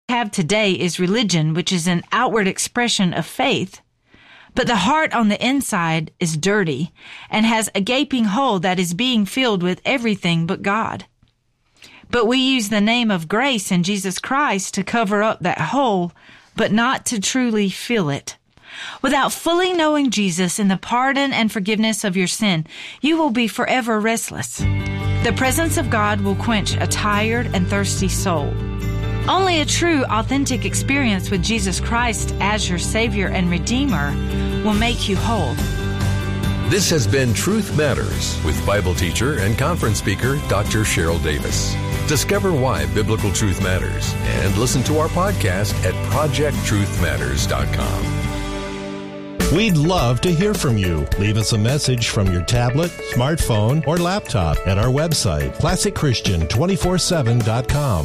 have today is religion, which is an outward expression of faith. But the heart on the inside is dirty and has a gaping hole that is being filled with everything but God. But we use the name of grace in Jesus Christ to cover up that hole, but not to truly fill it. Without fully knowing Jesus and the pardon and forgiveness of your sin, you will be forever restless. The presence of God will quench a tired and thirsty soul. Only a true, authentic experience with Jesus Christ as your Savior and Redeemer will make you whole. This has been Truth Matters with Bible teacher and conference speaker Dr. Cheryl Davis. Discover why biblical truth matters and listen to our podcast at projecttruthmatters.com. We'd love to hear from you. Leave us a message from your tablet, smartphone, or laptop at our website, ClassicChristian247.com.